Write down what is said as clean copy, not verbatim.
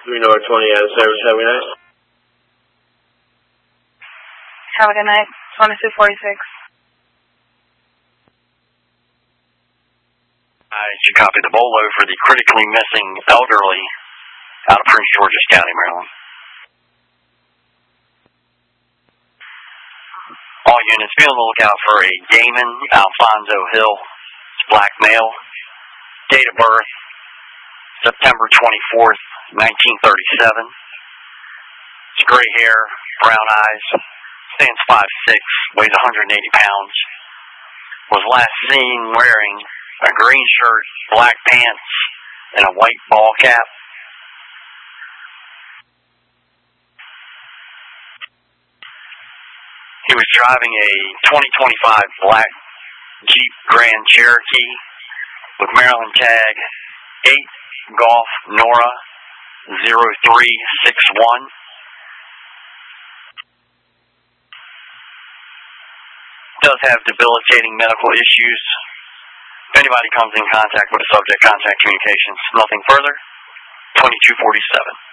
3 North 20 out of service. Have a good night. Have a good night. 2246. You copy the bolo for the critically missing elderly out of Prince George's County, Maryland. All units, be on the lookout for a Damon Alfonso Hill, black male, date of birth, September 24th, 1937. It's gray hair, brown eyes, stands 5'6", weighs 180 pounds. Was last seen wearing a green shirt, black pants, and a white ball cap. He was driving a 2025 black Jeep Grand Cherokee with Maryland tag 8 Golf Nora 0361. Does have debilitating medical issues. If anybody comes in contact with the subject, contact communications. Nothing further. 2247.